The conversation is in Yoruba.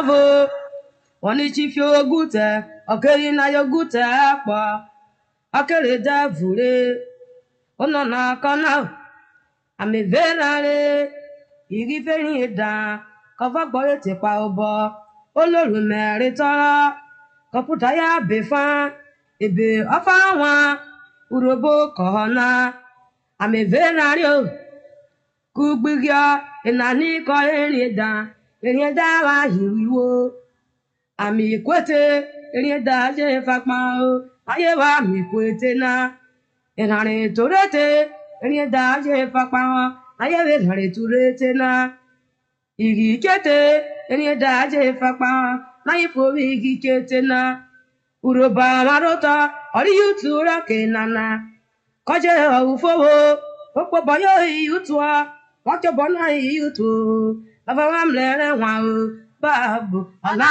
Vo Onichifio gute okeri na yogute akpa akere davure ono na kana ameverare igiferi eda kova gbore ti pa obo Olorun mere tora kọ̀mpútà ya befa ebe ofa wa urobo kohona ameverare o kugbigya enani ko erieda wa hiwiwo ami kwete erieda je fakma o aye wa mi kwete na enare torete erieda je fakma aye we nare turete na igi kete erieda je fakma na ifo igi kete na uroba marota ori yutura kenana koje ufowo opo boyo yutwa wacho bona yutu baba wa mlere wa o babu ala